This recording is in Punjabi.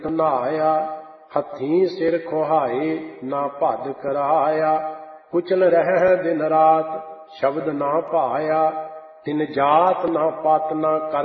ਧਨਾਇਆ। ਹੱਥੀਂ ਸਿਰ ਖੁਹਾਏ ਨਾ ਭੱਦ ਕਰਾਇਆ। ਕੁਚਲ ਰਹਿ ਦਿਨ ਰਾਤ ਸ਼ਬਦ ਨਾ ਭਾਇਆ। ਤਿਨ ਜਾਤ ਨਾ ਪਤ ਨਾ ਕਰ